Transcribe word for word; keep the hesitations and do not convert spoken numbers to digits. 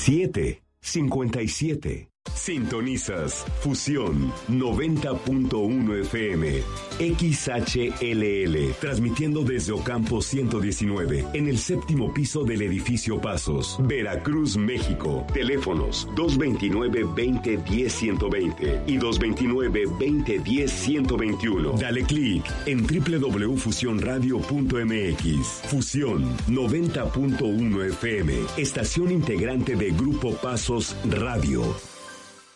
siete cincuenta y siete. Sintonizas Fusión noventa punto uno F M, X H L L, transmitiendo desde Ocampo ciento diecinueve, en el séptimo piso del edificio Pasos, Veracruz, México. Teléfonos dos veintinueve, veinte, diez, ciento veinte y dos veintinueve, veinte, diez, ciento veintiuno. Dale clic en doble u doble u doble u punto fusión radio punto m x. Fusión noventa punto uno F M, estación integrante de Grupo Pasos Radio.